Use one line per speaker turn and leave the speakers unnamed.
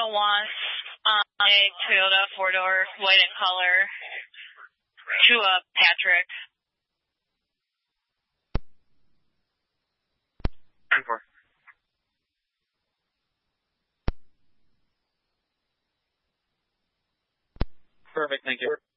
wants a Toyota 4-door, white in color, to a Patrick.
10-4. Perfect, thank you.